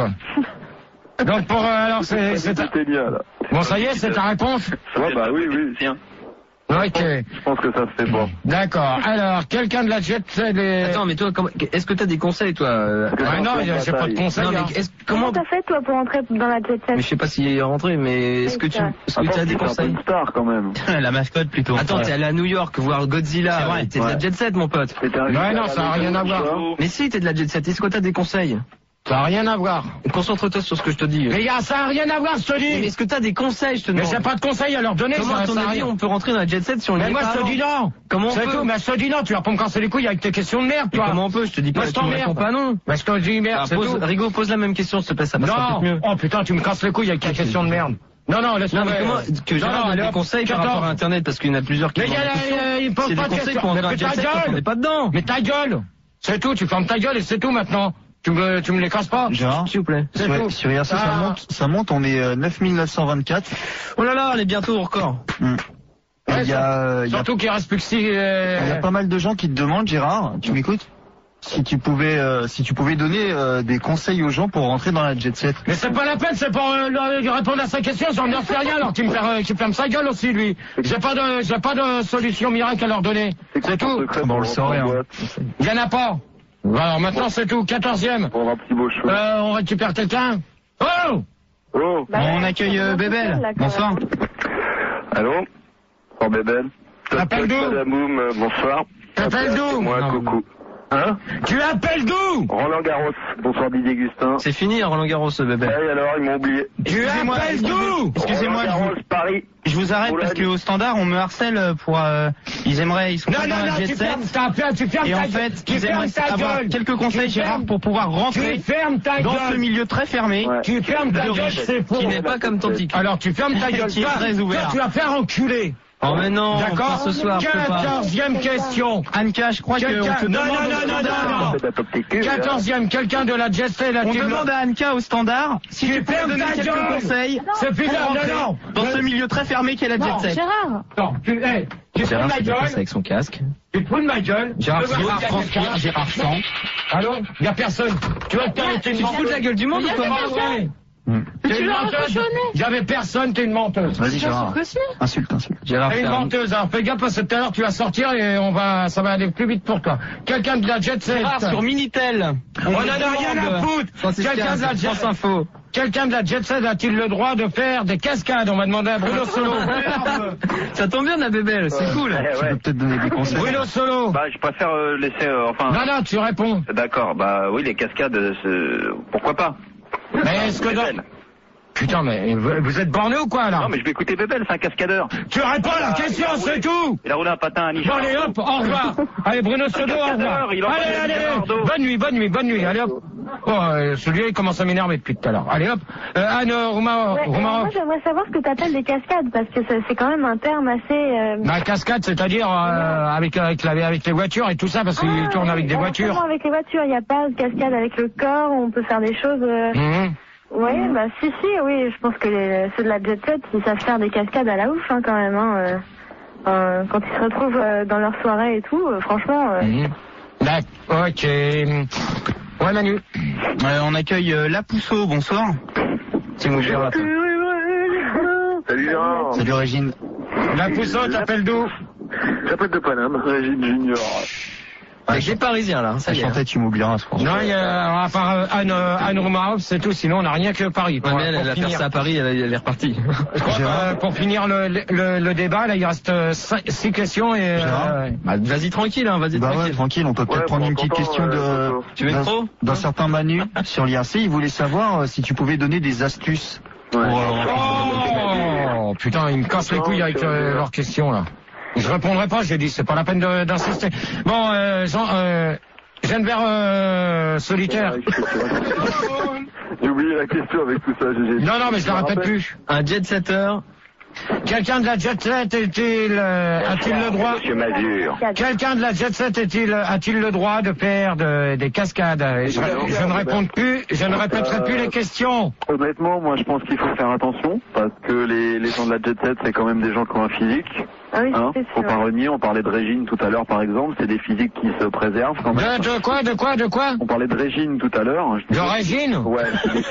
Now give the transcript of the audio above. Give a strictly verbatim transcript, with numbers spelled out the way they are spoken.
toi. Donc pour... Euh, alors c'est... c'est ta... Bon, ça y est, c'est ta réponse? Ouais, bah oui, oui. Tiens. Ok. Je pense que ça se fait pas. D'accord. Alors, quelqu'un de la jet set... Les... Attends, mais toi, comment... est-ce que t'as des conseils, toi euh... Ouais, non, j'ai pas de conseils. Non, mais hein. est-ce... Comment t'as fait, toi, pour entrer dans la jet set? Mais je sais pas s'il est rentré, mais est-ce que tu est-ce que tu as des conseils? Une star, quand même. La mascotte, plutôt. Attends, t'es allé à New York voir Godzilla. C'est vrai. T'es de la jet set, mon pote. Ouais, non, ça a rien à voir. Mais si, t'es de la jet set. Est-ce que t'as des conseils? Ça a rien à voir. Concentre-toi sur ce que je te dis. Mais gars, ça a rien à voir, je te dis. Mais est-ce que t'as des conseils, je te demande? Mais j'ai pas de conseils à leur donner. Comment, ça, à ton ça avis, rien. on peut rentrer dans la jet set si on Mais y est moi, pas je te avant? dis non. Comment on C'est peut? tout, mais je te dis non, tu vas pas me casser les couilles avec tes questions de merde, toi. Comment on peut? Je te dis pas, Moi, je tu me réponds t'emmerde. pas non. Mais je te dis merde, Alors, c'est pose, tout. Rigo, pose la même question, s'il te plaît, ça passera Non. peut-être mieux. Oh putain, tu me casses les couilles avec tes questions de merde. Non, non, laisse-moi. Non, mais comment, que j'ai non, des allez, conseils par quatorze. rapport à Internet, parce qu'il y en a plusieurs qui Mais font il y a des la- questions. euh, ils posent C'est pas des de conseils questions. pour entrer dans Mais la jet ta set, gueule. on n'est pas dedans. Mais ta gueule. C'est tout, tu fermes ta gueule et c'est tout maintenant. Tu me, tu me les casses pas. Gérard, S'il vous plaît. C'est sur, tout. sur I R C, ça Ah. monte, ça monte, on est euh, neuf mille neuf cent vingt-quatre. Oh là là, on est bientôt au record. Hmm. Et Ouais, il y a, euh, il y a, Surtout qu'il reste plus que six. euh, il y a pas mal de gens qui te demandent, Gérard, tu m'écoutes? Si tu pouvais, euh, si tu pouvais donner euh, des conseils aux gens pour rentrer dans la jet set. Mais c'est pas la peine, c'est pour euh, leur- répondre à sa question, j'en ai fait rien, alors tu me fais, euh, tu fermes sa gueule aussi, lui. J'ai pas de, j'ai pas de solution miracle à leur donner. C'est tout. Bon, on le saurait, hein. Il y en a pas. Alors maintenant c'est tout, quatorzième. Pour un petit beau cheveu. Euh, on récupère quelqu'un. Oh! Oh. Bah, On accueille euh, Bébel. là, quand Bonsoir. même. Allô? Bonsoir, Bébel. T'appelles d'où? Madamoum, euh, bonsoir. T'appelles d'où? Moi, Non, coucou. Hein? Tu appelles d'où? Roland Garros. Bonsoir, Didier Gustin. C'est fini, Roland Garros, ce bébé. Ouais, alors, ils m'ont oublié. Tu Excusez-moi, appelles excusez- d'où? Excusez-moi, Roland je Garros, vous, Paris. je vous arrête On l'a parce dit. qu'au standard, on me harcèle pour, euh, ils aimeraient, ils sont Non, pas non, dans la non, jet tu set. fermes ta gueule, tu fermes Et ta en gueule. fait, Tu ils fermes aimeraient ta avoir gueule. quelques conseils, Tu Gérard, fermes- pour pouvoir Tu rentrer fermes ta dans gueule. ce milieu très fermé. Ouais. Tu fermes ta de gueule, riche, c'est faux. Qui n'est pas comme ton tic. Alors tu fermes ta gueule, Qui est toi, très ouvert. toi, tu vas faire enculer. Oh mais non, D'accord? pas ce soir, je peux pas. Quatorzième question. Anka, je crois qu'on Quelqu'un- te non, demande non, au non, non, standard. non, non. Faites la top T Q, hein. Quatorzième, quelqu'un de la jet set On a-t-il le- demande à Anka au standard si Tu tu peux fermes donner ta quelques gueule. conseils C'est plus pour non, rentrer non, dans non. ce milieu très fermé qu'est la Non. jet set. Gérard. Non, tu, hey, tu te fous de Gérard ma se déplace gueule. avec son casque. Tu te fous de ma gueule. Gérard, Je veux voir Gérard s'il y a transpire, quelqu'un. Gérard sent. Allô? Y a personne. Tu vas te faire Tu te fous de la gueule du monde ou quoi? Ouais. Hmm. T'es tu une l'as menteuse. recochonné. Y avait personne, t'es une menteuse. Vas-y, Gérard. Insulte, insulte. Gérard T'es une ferme. menteuse, alors fais gaffe parce que tout à l'heure tu vas sortir et on va, ça va aller plus vite pour toi. Quelqu'un de la jet set. Gérard sur Minitel. On en a rien à foutre. Quelqu'un de la jet France Info. Quelqu'un de la jet set a-t-il le droit de faire des cascades? On va demander à Bruno Solo. Ça tombe bien, la bébelle, c'est cool. Ouais, Tu peux ouais. peut-être donner des conseils. Bruno Solo. Bah, je préfère euh, laisser, euh, enfin... Non, non, tu réponds. D'accord, bah oui, les cascades, euh, c'est- pourquoi pas? Mais est-ce que dans... Putain, mais vous, vous êtes borné ou quoi, là? Non, mais je vais écouter Bébel, c'est un cascadeur. Tu réponds à la Ah, question, il a c'est roulé. tout! Il a roulé un patin à Nice. Bon, allez, hop, au revoir! Allez, Bruno Solo, au revoir! Il en Allez, connaît allez, Leonardo. bonne nuit, bonne nuit, bonne nuit, allez, hop! Oh, euh, celui-là, il commence à m'énerver depuis tout à l'heure. Allez, hop! Euh, Anne, Rouma, Ouais, et Rouma, moi, j'aimerais savoir ce que tu appelles des cascades, parce que c'est c'est quand même un terme assez... euh, la cascade, c'est-à-dire, euh, avec, avec, la, avec les voitures et tout ça, parce qu'il ah, tourne avec des alors, voitures. seulement avec les voitures, il n'y a pas de cascade avec le corps, on peut faire des choses... euh, Mhm. Oui, bah si, si, oui, je pense que les, ceux de la jet set, ils savent faire des cascades à la ouf, hein, quand même, hein, euh, euh, quand ils se retrouvent euh, dans leur soirée et tout, euh, franchement... euh, Mhm. D'accord, ok. Ouais, Manu. Euh, on accueille euh, La Pousseau, bonsoir. C'est mon cher, là. Salut Gérard. Salut Régine. La Pousseau, t'appelles d'où? J'appelle de Paname, Régine Junior. Avec les Parisiens, là, ça Ça y est. chantait, tu m'oublieras, je pense. Non, il y a, à part euh, Anne, euh, Anne Romarov, c'est tout, sinon on n'a rien que Paris. Ouais, Pour, mais elle, pour elle a fait finir. ça à Paris, elle, elle est repartie. Je crois, euh, pour finir le, le, le débat, là, il reste euh, cinq, six questions et... Gérard Euh, Bah, vas-y tranquille, hein, vas-y Bah ouais, tranquille. tranquille, on peut peut-être Ouais, prendre bon, une petite content, question euh, de content. Tu veux d'un- trop d'un certain Manu sur l'I R C. Il voulait savoir euh, si tu pouvais donner des astuces pour... Ouais. euh, oh, putain, ils me cassent les couilles avec euh, leurs questions, là. Je répondrai pas, j'ai dit, c'est pas la peine de- d'insister. Bon, euh, Jean, euh, Geneviève euh, solitaire. J'ai oublié la question avec tout ça, G G. Non, non, mais je la répète plus. Un jet setter. Quelqu'un de la jet set est-il, euh, a-t-il le droit? Monsieur Mazur. Quelqu'un de la jet set est-il, a-t-il le droit de faire de- des cascades? Et je, je ne réponds plus, je ne répéterai plus les questions. Honnêtement, moi je pense qu'il faut faire attention parce que les, les gens de la jet set, c'est quand même des gens qui ont un physique. Ah oui, Hein, c'est faut sûr. pas renier, on parlait de Régine tout à l'heure par exemple, c'est des physiques qui se préservent quand même. De, de quoi, de quoi, de quoi? On parlait de Régine tout à l'heure. je De disais- Régine? Ouais, c'est des